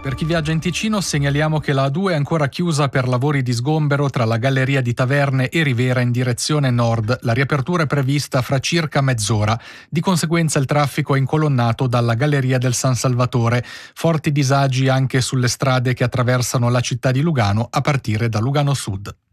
Per chi viaggia in Ticino segnaliamo che la A2 è ancora chiusa per lavori di sgombero tra la galleria di Taverne e Rivera in direzione nord. La riapertura è prevista fra circa mezz'ora. Di conseguenza il traffico è incolonnato dalla galleria del San Salvatore. Forti disagi anche sulle strade che attraversano la città di Lugano a partire da Lugano Sud.